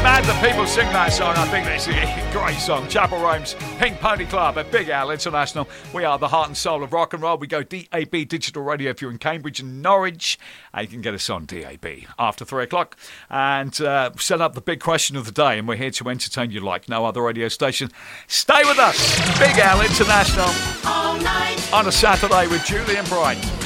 mad that people sing that song. I think it's a great song. Chapel Rome's Pink Pony Club at Big Al International. We are the heart and soul of rock and roll. We go DAB Digital Radio if you're in Cambridge and Norwich. You can get us on DAB after 3 o'clock. And set up the big question of the day. And we're here to entertain you like no other radio station. Stay with us. Big Al International. All night. On a Saturday with Julian Bright.